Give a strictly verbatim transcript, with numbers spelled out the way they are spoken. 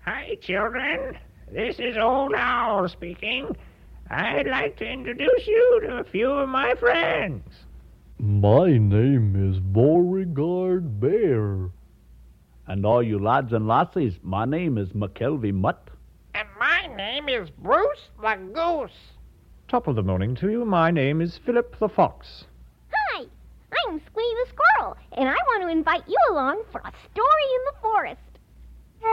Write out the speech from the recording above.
Hi, children. This is Old Owl speaking. I'd like to introduce you to a few of my friends. My name is Beauregard Bear. And all you lads and lassies, my name is McKelvey Mutt. And my name is Bruce the Goose. Top of the morning to you. My name is Philip the Fox. Hi, I'm Squee the Squirrel, and I want to invite you along for a story in the forest.